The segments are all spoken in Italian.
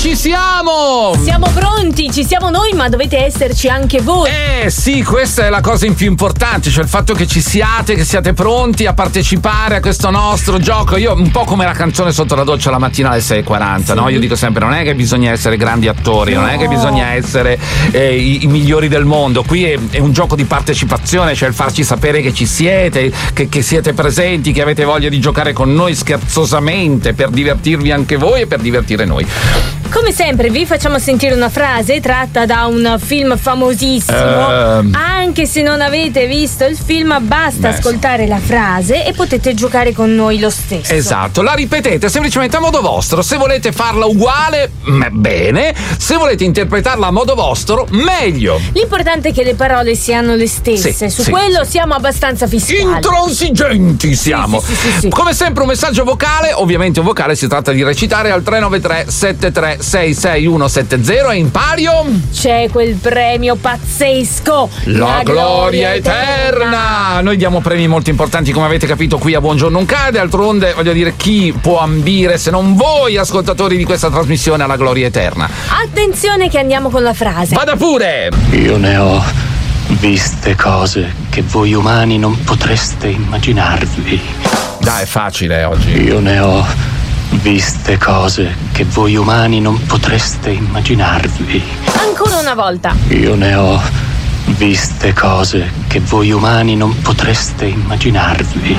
ci siamo! Siamo pronti, ci siamo noi, ma dovete esserci anche voi. Sì, questa è la cosa più importante, cioè il fatto che ci siate, che siate pronti a partecipare a questo nostro gioco. Io un po' come la canzone sotto la doccia la mattina alle 6:40, no? Io dico sempre, non è che bisogna essere grandi attori, non è che bisogna essere i migliori del mondo. Qui è un gioco di partecipazione, cioè il farci sapere che ci siete, che siete presenti, che avete voglia di giocare con noi scherzosamente per divertirvi anche voi e per divertire noi. Come sempre vi facciamo sentire una frase tratta da un film famosissimo. Anche se non avete visto il film, basta ascoltare la frase e potete giocare con noi lo stesso. Esatto, la ripetete semplicemente a modo vostro. Se volete farla uguale, bene. Se volete interpretarla a modo vostro, meglio. L'importante è che le parole siano le stesse. Su quello siamo abbastanza fissati. Intransigenti siamo. Sì. Come sempre un messaggio vocale. Ovviamente un vocale si tratta di recitare al 393 73 66170 e in palio c'è quel premio pazzesco, la gloria eterna. Noi diamo premi molto importanti, come avete capito, qui a Buongiorno non cade. D'altronde, voglio dire, chi può ambire se non voi ascoltatori di questa trasmissione alla gloria eterna? Attenzione che andiamo con la frase. Vada pure. Io ne ho viste cose che voi umani non potreste immaginarvi. Dai, è facile oggi. Io ne ho viste cose che voi umani non potreste immaginarvi. Ancora una volta. Io ne ho viste cose che voi umani non potreste immaginarvi.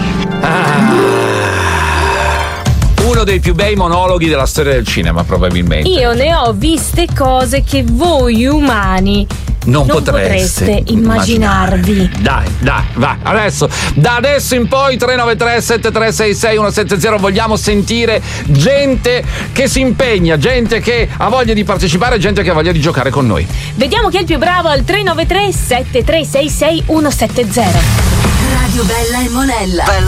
Uno dei più bei monologhi della storia del cinema, probabilmente. Io ne ho viste cose che voi umani non potreste immaginarvi. Dai, va. Adesso, da adesso in poi 393 7366 170 vogliamo sentire gente che si impegna, gente che ha voglia di partecipare, gente che ha voglia di giocare con noi. Vediamo chi è il più bravo al 393 7366 170. Radio Bella e Monella.